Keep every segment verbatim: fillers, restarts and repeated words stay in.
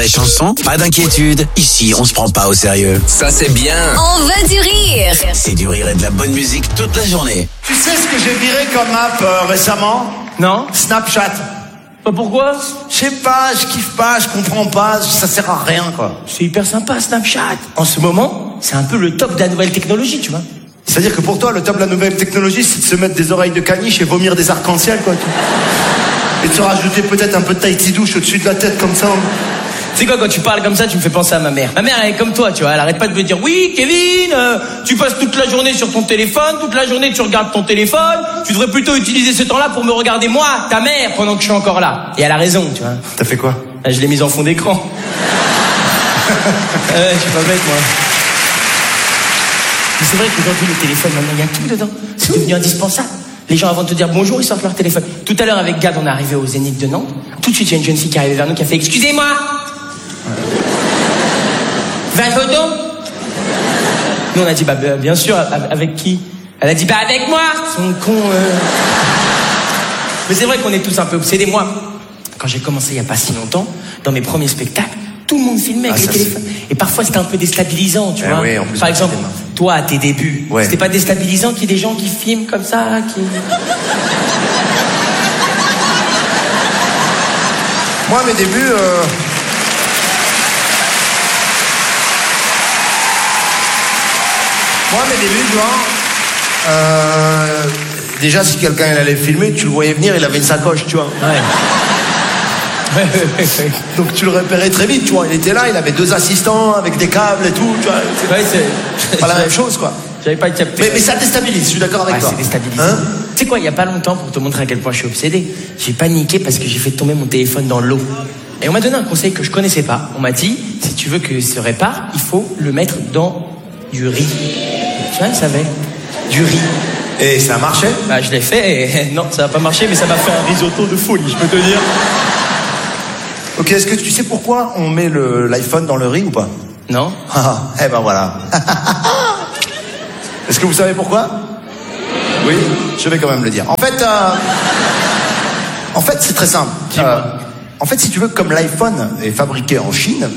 vraie chanson? Pas d'inquiétude, ici on se prend pas au sérieux. Ça c'est bien. On veut du rire. C'est du rire et de la bonne musique toute la journée. Tu sais ce que j'ai viré comme app euh, récemment? Non. Snapchat. Bah pourquoi? Je sais pas, je kiffe pas, je comprends pas, ça sert à rien quoi. C'est hyper sympa Snapchat. En ce moment, c'est un peu le top de la nouvelle technologie, tu vois. C'est-à-dire que pour toi, le top de la nouvelle technologie, c'est de se mettre des oreilles de caniche et vomir des arcs-en-ciel quoi. Tu... Et de se rajouter peut-être un peu de Tahiti douche au-dessus de la tête comme ça. Tu sais quoi, quand tu parles comme ça, tu me fais penser à ma mère. Ma mère, elle est comme toi, tu vois, elle arrête pas de me dire « Oui, Kevin, euh, tu passes toute la journée sur ton téléphone, toute la journée tu regardes ton téléphone, tu devrais plutôt utiliser ce temps-là pour me regarder moi, ta mère, pendant que je suis encore là. » Et elle a raison, tu vois. T'as fait quoi? Là, je l'ai mise en fond d'écran. Ouais, je suis pas bête, moi. Mais c'est vrai qu'aujourd'hui, le téléphone, maintenant, il y a tout dedans. C'est devenu indispensable. Les gens, avant de te dire bonjour, ils sortent leur téléphone. Tout à l'heure, avec Gad, on est arrivé au Zénith de Nantes. Tout de suite, il y a une jeune fille qui est arrivée vers nous qui a fait « Excusez-moi !» vingt photos? Nous on a dit bah bien sûr, avec qui? Elle a dit bah avec moi. Son con. Euh... Mais c'est vrai qu'on est tous un peu obsédés. Moi, quand j'ai commencé il y a pas si longtemps, dans mes premiers spectacles, tout le monde filmait avec ah, les téléphones. Et parfois c'était un peu déstabilisant, tu eh vois. Oui, en plus, par exemple, toi à tes débuts, ouais. C'était pas déstabilisant qu'il y ait des gens qui filment comme ça, qui. Moi, mes débuts. Euh... Moi, mes débuts, tu vois, euh, déjà, si quelqu'un il allait filmer, tu le voyais venir, il avait une sacoche, tu vois. Ouais. Donc, tu le repérais très vite, tu vois. Il était là, il avait deux assistants avec des câbles et tout, tu vois. Ouais, c'est pas la même chose, quoi. J'avais pas capté. Mais, mais ça déstabilise, je suis d'accord avec ouais, toi. C'est déstabilisant. Hein? Tu sais quoi, il y a pas longtemps, pour te montrer à quel point je suis obsédé, j'ai paniqué parce que j'ai fait tomber mon téléphone dans l'eau. Et on m'a donné un conseil que je connaissais pas. On m'a dit, si tu veux que se répare, il faut le mettre dans du riz. Tu vois, il savait. Du riz. Et ça a marché? Bah, je l'ai fait et non, ça n'a pas marché, mais ça m'a fait un risotto de folie, je peux te dire. Ok, est-ce que tu sais pourquoi on met le, l'iPhone dans le riz ou pas? Non. Ah, eh ben voilà. Est-ce que vous savez pourquoi? Oui, je vais quand même le dire. En fait, euh, en fait, c'est très simple. Euh, en fait, si tu veux, comme l'iPhone est fabriqué en Chine.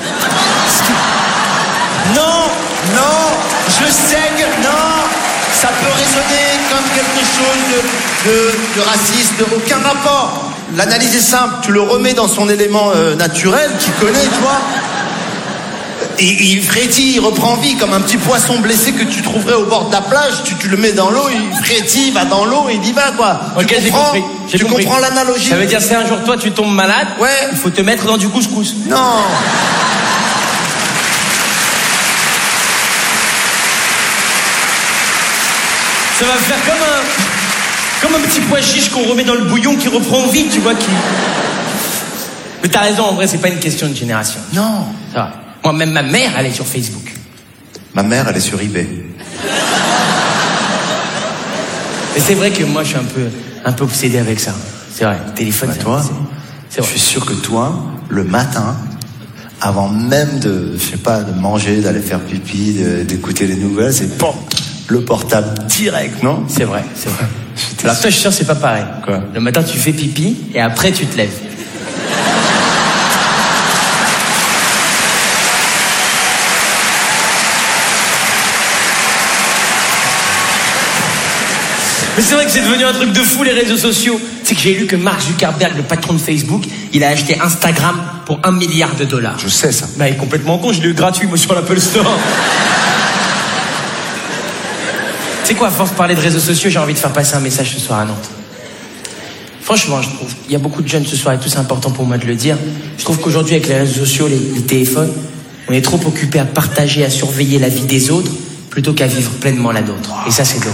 Non, non, je sais que non, ça peut résonner comme quelque chose de, de, de raciste, de aucun rapport. L'analyse est simple, tu le remets dans son élément euh, naturel, qu'il connaît, tu vois. Et il frétille, il reprend vie comme un petit poisson blessé que tu trouverais au bord de la plage. Tu, tu le mets dans l'eau, il frétille, il va dans l'eau, il y va quoi. Ok, tu j'ai compris. J'ai tu compris. comprends l'analogie? Ça veut dire si un jour toi tu tombes malade, ouais. Il faut te mettre dans du couscous. Non. Ça va faire comme un, comme un petit pois chiche qu'on remet dans le bouillon qui reprend vie, tu vois, qui... Mais t'as raison, en vrai, c'est pas une question de génération. Non. Ça va. Moi, même ma mère, elle est sur Facebook. Ma mère, elle est sur eBay. Mais c'est vrai que moi, je suis un peu, un peu obsédé avec ça. C'est vrai, le téléphone, bah, c'est toi, c'est vrai. Je suis sûr que toi, le matin, avant même de, je sais pas, de manger, d'aller faire pipi, de, d'écouter les nouvelles, c'est bon, le portable direct, non? C'est vrai, c'est vrai. Alors toi, je suis sûr, c'est pas pareil. Quoi? Le matin, tu fais pipi et après, tu te lèves. Mais c'est vrai que c'est devenu un truc de fou, les réseaux sociaux. C'est que j'ai lu que Mark Zuckerberg, le patron de Facebook, il a acheté Instagram pour un milliard de dollars. Je sais ça. Bah, il est complètement con, je l'ai eu gratuit, moi, sur l'Apple Store. Tu sais quoi, à force de parler de réseaux sociaux, j'ai envie de faire passer un message ce soir à Nantes. Franchement, je trouve, il y a beaucoup de jeunes ce soir et tout, c'est important pour moi de le dire. Je trouve qu'aujourd'hui, avec les réseaux sociaux, les, les téléphones, on est trop occupé à partager, à surveiller la vie des autres, plutôt qu'à vivre pleinement la nôtre. Et ça, c'est dommage.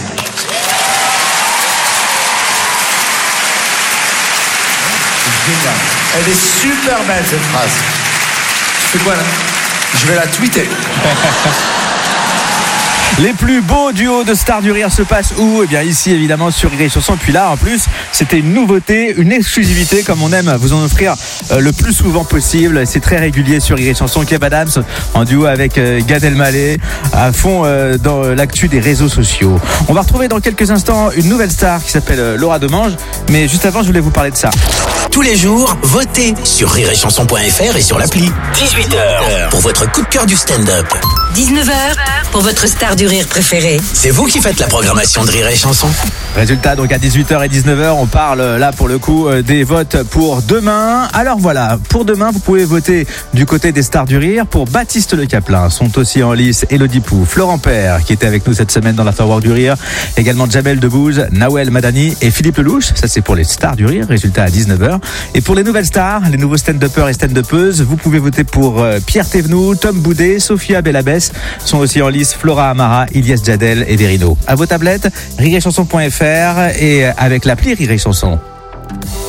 Elle est super belle cette phrase. Tu fais quoi là? Je vais la tweeter. Les plus beaux duos de stars du rire se passent où? Eh bien ici évidemment sur Rire et Chanson. Puis là en plus c'était une nouveauté, une exclusivité comme on aime vous en offrir euh, le plus souvent possible. C'est très régulier sur Rire et Chanson. Kev Adams en duo avec euh, Gad Elmaleh à fond euh, dans l'actu des réseaux sociaux. On va retrouver dans quelques instants une nouvelle star qui s'appelle euh, Laura Demange. Mais juste avant je voulais vous parler de ça. Tous les jours, votez sur rire et chanson point f r et sur l'appli. dix-huit heures pour votre coup de cœur du stand-up. dix-neuf heures pour votre star du rire préférée. C'est vous qui faites la programmation de Rire et Chanson. Résultat, donc à dix-huit heures et dix-neuf heures, on parle là pour le coup des votes pour demain. Alors voilà, pour demain, vous pouvez voter du côté des stars du rire pour Baptiste Le Caplin. Sont aussi en lice Elodie Pou, Florent Père, qui était avec nous cette semaine dans l'Afterwork du rire. Également Jamel Debbouze, Nawel Madani et Philippe Lelouch. Ça, c'est pour les stars du rire. Résultat à dix-neuf heures. Et pour les nouvelles stars, les nouveaux stand-uppers et stand-uppeuses, vous pouvez voter pour Pierre Thévenoud, Tom Boudet, Sophia Bellabès. Sont aussi en lice Flora Amara, Ilyes Jadel et Verino. À vos tablettes, rire et chanson point f r et avec l'appli Rire et Chanson.